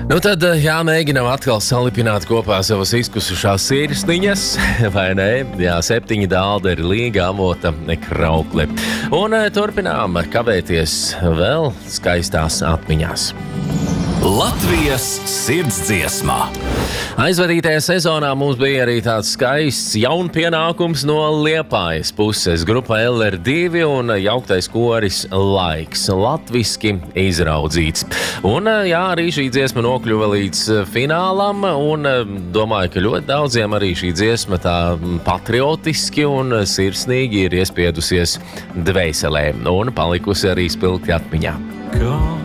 Nu tad jāmēģinām atkal salipināt kopā savas izkusušās sirsniņas, vai ne? Jā, 7 dālderi, līga, amota, kraukli. Un turpinām kavēties vēl skaistās atmiņās. Latvijas sirdsdziesmā. Aizvadītajā sezonā mums bija arī tāds skaists jaunpienākums no Liepājas puses. Grupa LR2 un jauktais koris Laiks. Latviski izraudzīts. Un jā, arī šī dziesma nokļuva līdz finālam, un domāju, ka ļoti daudziem arī šī dziesma tā patriotiski un sirsnīgi ir iespiedusies dvēselē un palikusi arī spilgti atmiņā.